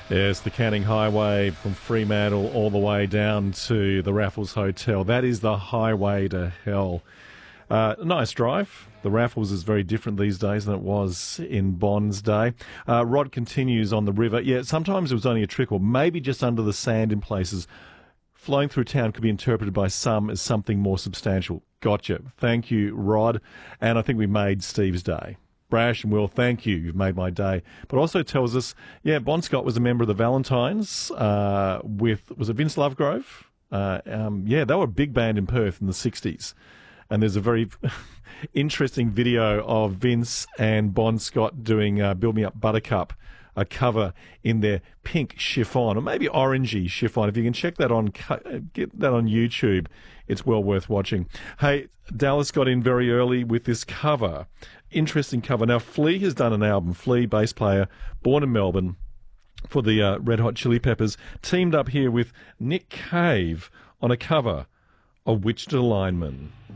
Yes, the Canning Highway from Fremantle all the way down to the Raffles Hotel. That is the highway to hell. Nice drive. The Raffles is very different these days than it was in Bond's day. Rod continues on the river. Yeah, sometimes it was only a trickle, maybe just under the sand in places. Flowing through town could be interpreted by some as something more substantial. Gotcha. Thank you, Rod. And I think we made Steve's day. Brash and Will, thank you. You've made my day. But also tells us, yeah, Bon Scott was a member of the Valentines was it Vince Lovegrove? Yeah, they were a big band in Perth in the 60s. And there's a very interesting video of Vince and Bon Scott doing Build Me Up Buttercup, a cover in their pink chiffon, or maybe orangey chiffon. If you can check that on, get that on YouTube, it's well worth watching. Hey, Dallas got in very early with this cover. Interesting cover. Now, Flea has done an album. Flea, bass player, born in Melbourne for the Red Hot Chili Peppers, teamed up here with Nick Cave on a cover of Wichita Lineman.